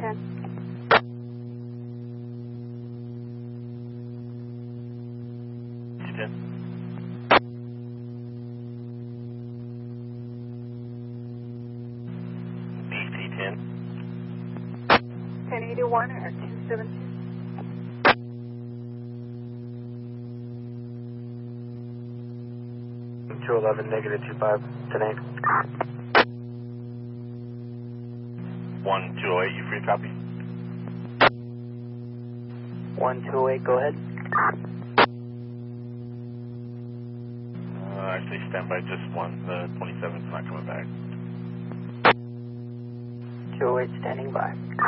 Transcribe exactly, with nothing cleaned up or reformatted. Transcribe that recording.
ten. two ten. B T ten. ten eighty-one or two seventeen. two eleven, negative two five, ten eight. one two oh eight, you free to copy? one two eight, go ahead. Uh, actually, stand by just one. The twenty-seven's not coming back. two oh eight standing by.